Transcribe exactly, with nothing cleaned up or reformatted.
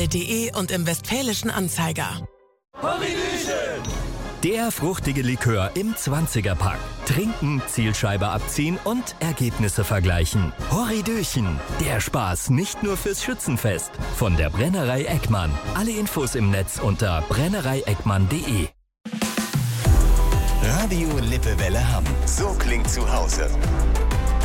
L D E und im Westfälischen Anzeiger. Der fruchtige Likör im zwanziger-Pack. Trinken, Zielscheibe abziehen und Ergebnisse vergleichen. Horridöchen, der Spaß nicht nur fürs Schützenfest. Von der Brennerei Eckmann. Alle Infos im Netz unter brennerei eckmann punkt de. Radio Lippewelle Hamm. So klingt zu Hause.